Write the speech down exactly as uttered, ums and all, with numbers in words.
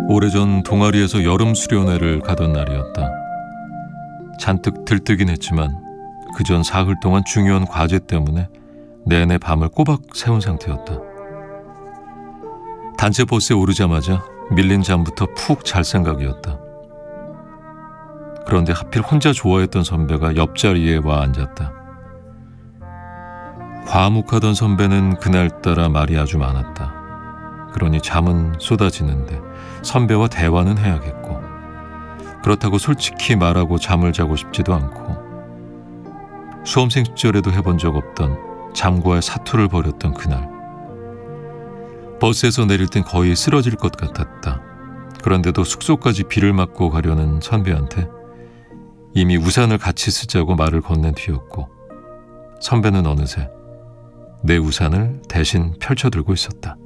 오래전 동아리에서 여름 수련회를 가던 날이었다. 잔뜩 들뜨긴 했지만 그전 사흘 동안 중요한 과제 때문에 내내 밤을 꼬박 새운 상태였다. 단체 버스에 오르자마자 밀린 잠부터 푹 잘 생각이었다. 그런데 하필 혼자 좋아했던 선배가 옆자리에 와 앉았다. 과묵하던 선배는 그날따라 말이 아주 많았다. 그러니 잠은 쏟아지는데 선배와 대화는 해야겠고, 그렇다고 솔직히 말하고 잠을 자고 싶지도 않고, 수험생 시절에도 해본 적 없던 잠과의 사투를 벌였던 그날, 버스에서 내릴 땐 거의 쓰러질 것 같았다. 그런데도 숙소까지 비를 맞고 가려는 선배한테 이미 우산을 같이 쓰자고 말을 건넨 뒤였고, 선배는 어느새 내 우산을 대신 펼쳐들고 있었다.